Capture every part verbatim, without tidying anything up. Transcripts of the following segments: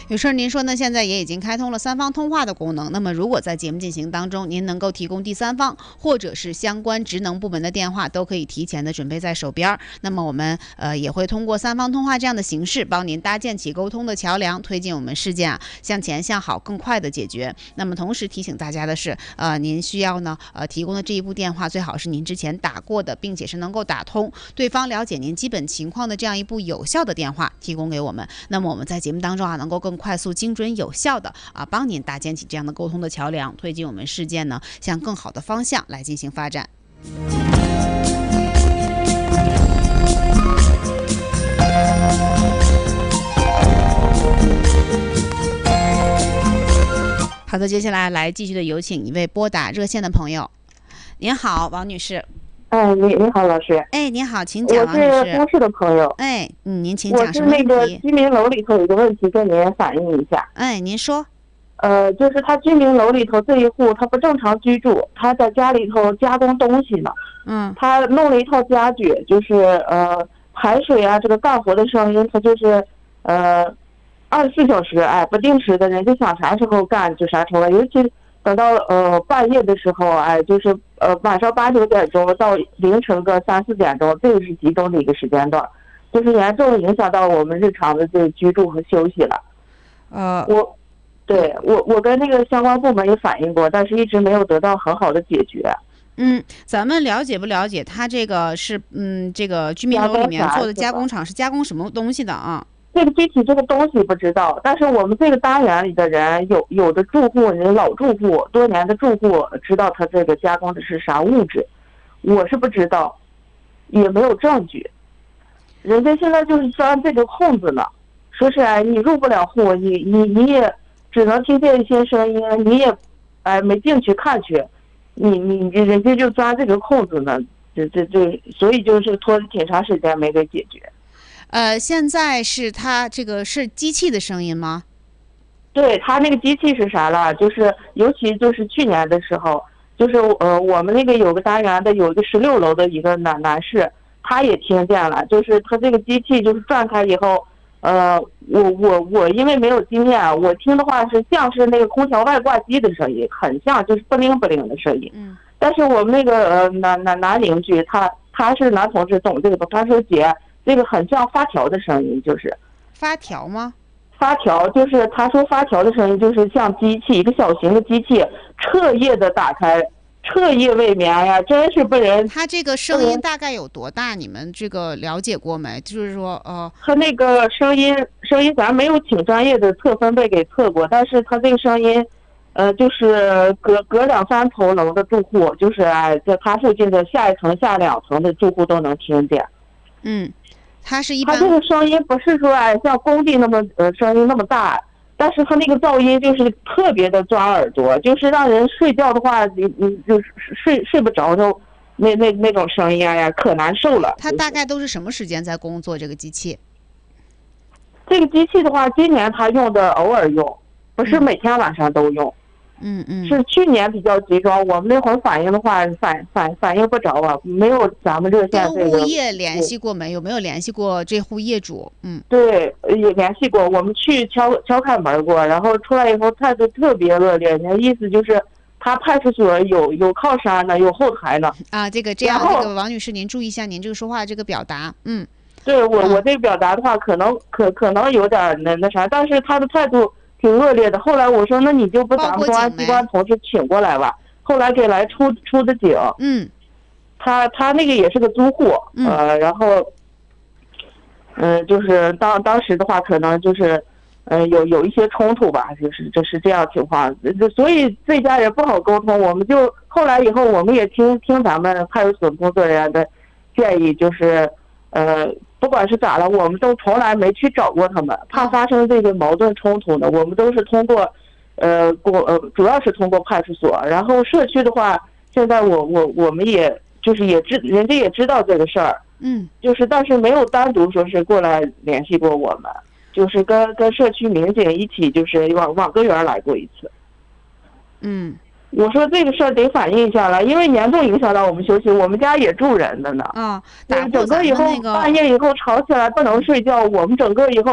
有事您说呢，现在也已经开通了三方通话的功能。那么如果在节目进行当中，您能够提供第三方或者是相关职能部门的电话，都可以提前的准备在手边。那么我们呃也会通过三方通话这样的形式，帮您搭建起沟通的桥梁，推进我们事件啊向前向好更快的解决。那么同时提醒大家的是，呃，您需要呢呃提供的这一部电话最好是您之前打过的，并且是能够打通对方了解您基本情况的这样一部有效的电话提供给我们。那么我们在节目当中啊，能够更快速、精准、有效的啊，帮您搭建起这样的沟通的桥梁，推进我们事件呢向更好的方向来进行发展。好的，接下来来继续的有请一位拨打热线的朋友。您好，王女士。 哎，你你好，老师。 哎，您好，请讲，王女士。 我是都市的朋友。 哎，嗯，您请讲什么问题？ 我是那个居民楼里头有个问题跟您反映一下。 哎，您说。 呃，就是他居民楼里头这一户，他不正常居住，他在家里头加工东西呢。 嗯。 他弄了一套家具，就是呃排水啊，这个干活的声音，他就是呃二十四小时哎不定时的，人家想啥时候干就啥时候干，尤其等到呃半夜的时候，哎，就是呃晚上八九点钟到凌晨个三四点钟，这个是集中的一个时间段，就是严重影响到我们日常的这个居住和休息了。 呃， 我。对我，我跟那个相关部门也反映过，但是一直没有得到很好的解决。 嗯，咱们了解不了解他这个是嗯，这个居民楼里面做的加工厂是加工什么东西的啊？ 这个具体这个东西不知道，但是我们这个单元里的人有有的住户，人老住户多年的住户知道他这个加工的是啥物质，我是不知道，也没有证据。人家现在就是钻这个空子呢，说是哎，你入不了户，你你你也。只能听见一些声音，你也，哎，没进去看去，你你人家就钻这个空子呢，这这这，所以就是拖了挺长时间没给解决。 呃，现在是他这个是机器的声音吗？ 对，他那个机器是啥了？就是尤其就是去年的时候，就是呃我们那个有个单元的有一个十六楼的一个男男士，他也听见了，就是他这个机器就是转开以后。呃，我我我因为没有经验，我听的话是像是那个空调外挂机的声音，很像，就是不灵不灵的声音。 嗯。 但是我们那个呃男男男邻居，他他是男同志，懂这个，他说姐，这个很像发条的声音，就是。 发条吗？ 发条就是他说发条的声音，就是像机器一个小型的机器彻夜的打开。彻夜未眠呀，真是被人。 他这个声音大概有多大？你们这个了解过没？就是说，呃， 他那个声音，声音咱没有请专业的测分贝给测过，但是他这个声音，呃，就是隔隔两三层楼的住户，就是哎，在他附近的下一层、下两层的住户都能听见。 嗯，他是一般。 他这个声音不是说哎像工地那么呃声音那么大。但是他那个噪音就是特别的钻耳朵，就是让人睡觉的话，你你就睡睡不着，就那那那种声音呀，可难受了。 他大概都是什么时间在工作这个机器？ 这个机器的话，今年他用的偶尔用，不是每天晚上都用。 嗯嗯。 是去年比较集中，我们那会儿反映的话，反反反映不着啊，没有咱们热线这个。 跟物业联系过没有？没有联系过这户业主。嗯。 对，也联系过，我们去敲敲开门过，然后出来以后态度特别恶劣，人家意思就是他派出所有有靠山呢，有后台呢。 啊，这个这样，这个王女士您注意一下您这个说话这个表达。嗯。 对我我这个表达的话，可能可可能有点那那啥，但是他的态度。挺恶劣的。后来我说，那你就不咱们公安机关同志请过来吧。后来给来出出的警。 嗯。 他他那个也是个租户， 嗯、 呃，然后，嗯、呃，就是当当时的话，可能就是，呃，有有一些冲突吧，就是这是这样情况。所以这家人不好沟通。我们就后来以后，我们也听听咱们派出所工作人员的建议，就是呃。不管是咋了，我们都从来没去找过他们，怕发生这个矛盾冲突呢。我们都是通过，呃，过呃，主要是通过派出所。然后社区的话，现在我我我们也就是也知，人家也知道这个事儿， 嗯， 就是但是没有单独说是过来联系过我们，就是跟跟社区民警一起，就是往往个园来过一次。 嗯。 我说这个事儿得反映一下了，因为严重影响到我们休息，我们家也住人的呢。 啊， 打整个以后、那个、半夜以后吵起来不能睡觉，我们整个以后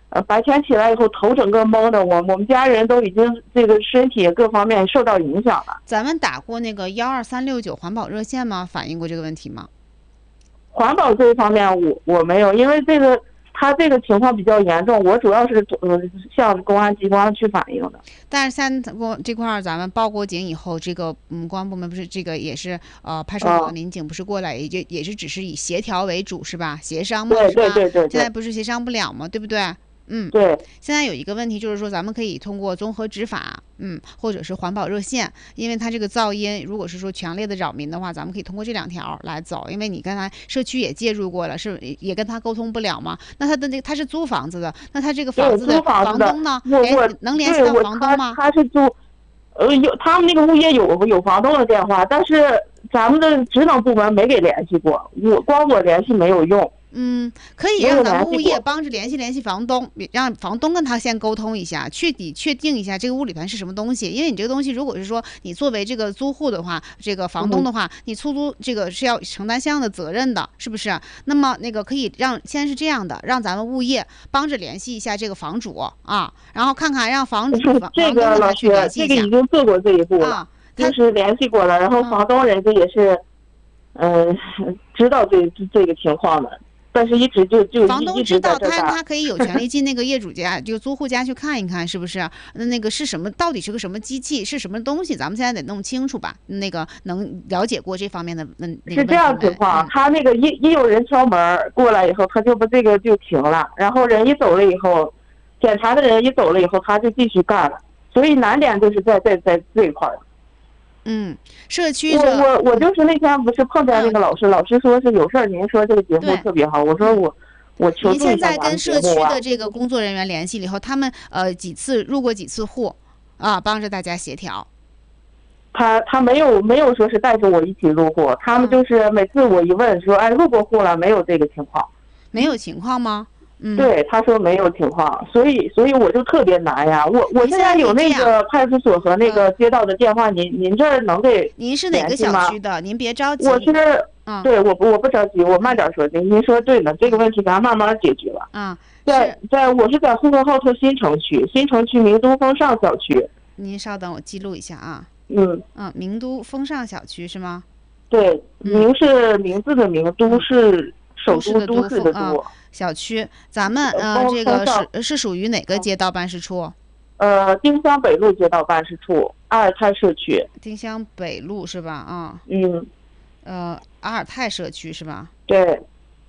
呃，白天起来以后头整个懵的，我我们家人都已经这个身体各方面受到影响了。 咱们打过那个幺二三六九环保热线吗？反映过这个问题吗？ 环保这一方面我我没有，因为这个他这个情况比较严重，我主要是呃向公安机关去反映的。 但是现在公这块儿咱们报过警以后，这个嗯公安部门不是这个也是呃派出所民警不是过来，也就也是只是以协调为主是吧？协商嘛对是吧？ 对对对对。 现在不是协商不了吗？对不对？嗯， 对。 现在有一个问题就是说，咱们可以通过综合执法，嗯，或者是环保热线，因为它这个噪音，如果是说强烈的扰民的话，咱们可以通过这两条来走。因为你刚才社区也介入过了，是也跟他沟通不了吗？那他的那个他是租房子的，那他这个房子的房东呢？ 我能联系到房东吗？ 他是租，呃，有他们那个物业有有房东的电话，但是咱们的职能部门没给联系过，我光我联系没有用。 嗯，可以让咱们物业帮着联系联系房东，让房东跟他先沟通一下，确底确定一下这个物理团是什么东西。因为你这个东西，如果是说你作为这个租户的话，这个房东的话，嗯、你出租这个是要承担相应的责任的，是不是？那么那个可以让先是这样的，让咱们物业帮着联系一下这个房主啊，然后看看让房主房这个老师这个已经做过这一步了，啊、就是联系过了，然后房东人家也是，嗯、呃，知道这这个情况的。但是一直就就房东知道他他可以有权利进那个业主家这个租户家去看一看，是不是？那那个是什么？到底是个什么机器？是什么东西？咱们现在得弄清楚吧。那个能了解过这方面的问题？ 是这样情况，嗯、他那个一一有人敲门过来以后，他就把这个就停了，然后人一走了以后，检查的人一走了以后，他就继续干了。所以难点就是在在在这一块儿。 嗯，社区我我我就是那天不是碰见那个老师，嗯、老师说是有事儿，您说这个节目特别好，我说我我求助一下。 您现在跟社区的这个工作人员联系了以后，他们呃几次入过几次户啊，帮着大家协调。 他他没有没有说是带着我一起入户，他们就是每次我一问说，哎，入过户了没有这个情况？ 没有情况吗？嗯， 对，他说没有情况，所以所以我就特别难呀。我我现在有那个派出所和那个街道的电话，您您这儿能给？ 您是哪个小区的？您别着急。 我是，嗯，对，我不我不着急，我慢点说。您您说对了，这个问题咱慢慢解决了。 嗯， 在在我是在呼和浩特新城区，新城区明都风尚小区。 您稍等，我记录一下啊。 嗯嗯，明都风尚小区是吗？ 对，明是名字的名，都是首都都市的都。 小区，咱们呃这个是是属于哪个街道办事处？ 呃，丁香北路街道办事处，阿尔泰社区。 丁香北路是吧？啊。 嗯。 呃，阿尔泰社区是吧？ 对。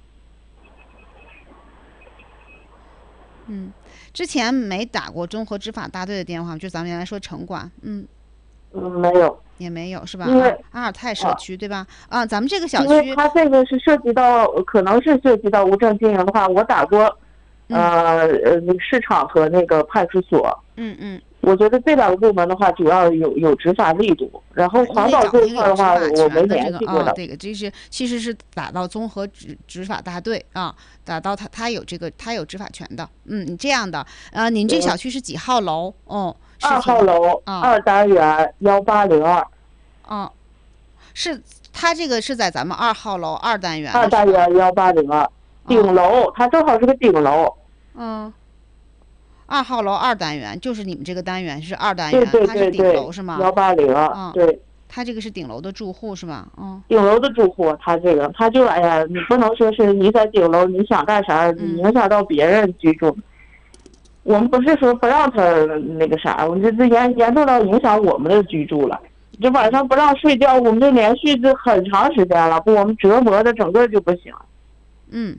嗯，之前没打过综合执法大队的电话，就咱们原来说城管，嗯。 嗯，没有。 也没有是吧？ 因为阿尔泰社区、啊、对吧？啊，咱们这个小区， 因为它这个是涉及到，可能是涉及到无证经营的话，我打过，呃呃，市场和那个派出所。 嗯嗯。 我觉得这两个部门的话，主要有有执法力度。然后环保这一块的话，我没联系过的。 这个这是其实是打到综合执执法大队啊，打到他他有这个他有执法权的。嗯，你这样的，呃，您这小区是几号楼？哦。 二号楼、啊、二单元幺八零二。 哦，是它这个是在咱们二号楼二单元。 二单元幺八零二，顶楼，它正好是个顶楼。 嗯。二号楼二单元就是你们这个单元是二单元， 对对对对， 它是顶楼是吗？ 幺八零二。 嗯， 对。 它这个是顶楼的住户是吧？嗯。 顶楼的住户，他这个他就哎呀，你不能说是你在顶楼你想干啥，你影响到别人居住。嗯，我们不是说不让他那个啥，我们这这严严重到影响我们的居住了。这晚上不让睡觉，我们这连续这很长时间了，把我们折磨的整个就不行。 嗯。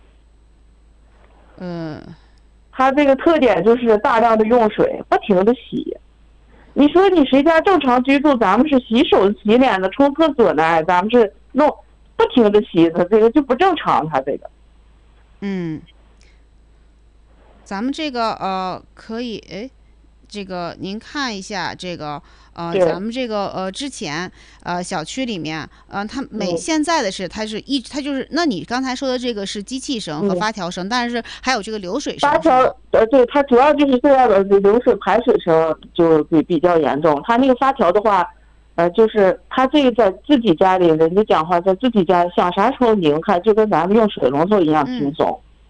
嗯。 它这个特点就是大量的用水，不停的洗。你说你谁家正常居住，咱们是洗手洗脸的，冲厕所呢，咱们是弄不停的洗，它这个就不正常，它这个。 嗯。咱们这个呃可以哎，这个您看一下这个呃咱们这个呃之前呃小区里面呃它每、嗯、现在的是它是一它就是那你刚才说的这个是机器声和发条声，嗯、但是还有这个流水声。 发条呃对，它主要就是这样的流水排水声就比比较严重。它那个发条的话，呃就是它这个在自己家里人家讲话在自己家想啥时候拧开，就跟咱们用水龙头一样轻松。嗯，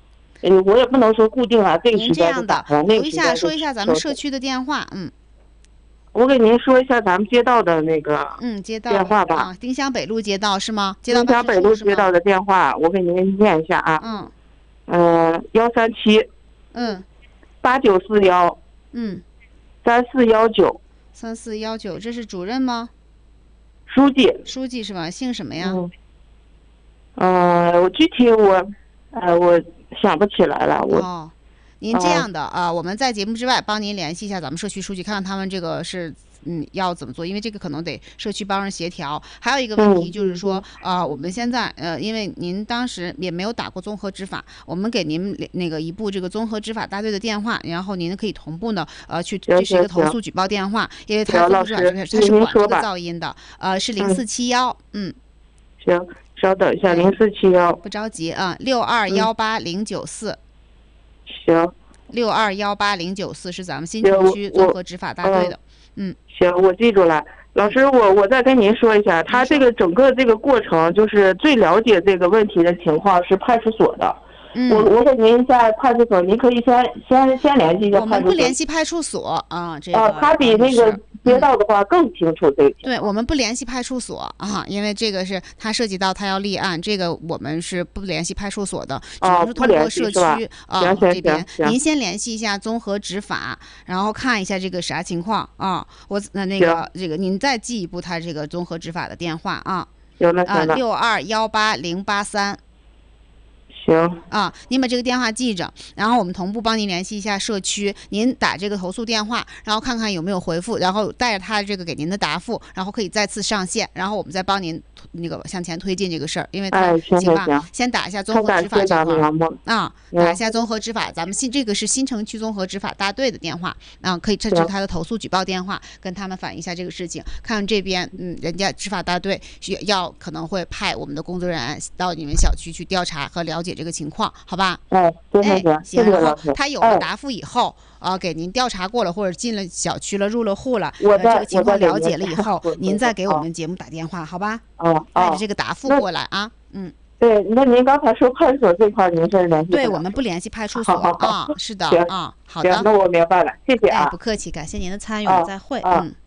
呃，我也不能说固定啊，这个您时间就这样的， 打了，那留一下个时间说一下咱们社区的电话，嗯。 我给您说一下咱们街道的那个嗯，街道电话吧。 啊，丁香北路街道是吗？街道丁香北路街道的的电话，我给您念一下啊。 嗯。 嗯，幺三七。 嗯。 八九四幺。 嗯。 三四幺九。 三四幺九，这是主任吗？ 书记。 书记是吧？姓什么呀？ 嗯。呃，我具体我，呃，我想不起来了。我。 哦。您这样的啊、呃，我们在节目之外帮您联系一下咱们社区书记，看看他们这个是嗯要怎么做，因为这个可能得社区帮人协调。还有一个问题就是说啊、呃，我们现在呃，因为您当时也没有打过综合执法，我们给您那个一部这个综合执法大队的电话，然后您可以同步呢呃去这是一个投诉举报电话，因为它综合执法它是管这个噪音的，呃是零四七幺，嗯。 行，稍等一下，零四七幺。 不着急啊，六二幺八零九四。 行， 六二幺八零九四是咱们新城区综合执法大队的，嗯， 行，我记住了。老师，我我再跟您说一下，他这个整个这个过程，就是最了解这个问题的情况是派出所的。 嗯， 我我给您在派出所，您可以先先先联系一下派出所。 我们不联系派出所啊，这个啊，他比那个街道的话更清楚这个情况。 对，我们不联系派出所啊，因为这个是他涉及到他要立案，这个我们是不联系派出所的，只能是通过社区啊这边。您先联系一下综合执法，然后看一下这个啥情况啊。我那那个这个您再记一步他这个综合执法的电话啊。 行了， 啊，六二幺八零八三。 行啊，您把这个电话记着，然后我们同步帮您联系一下社区，您打这个投诉电话，然后看看有没有回复，然后带着他这个给您的答复，然后可以再次上线，然后我们再帮您那个向前推进这个事儿，因为他、 哎、行行吧， 行先打一下综合执法这块啊，打一下综合执法，咱们新这个是新城区综合执法大队的电话啊，可以这是他的投诉举报电话，跟他们反映一下这个事情，看看这边嗯人家执法大队需要可能会派我们的工作人员到你们小区去调查和了解这个情况，好吧？ 哎，行行行，谢谢老师。他有了答复以后，啊、呃，给您调查过了，或者进了小区了，入了户了， 我呃、这个情况了解了以后，您再给我们节目打电话，好吧？ 哦， 带着这个答复过来啊，嗯。 对，那您刚才说派出所这块，您是联系？ 对，我们不联系派出所啊，是的啊，好的。 那我明白了，谢谢啊。 哎，不客气，感谢您的参与，我们再会，嗯。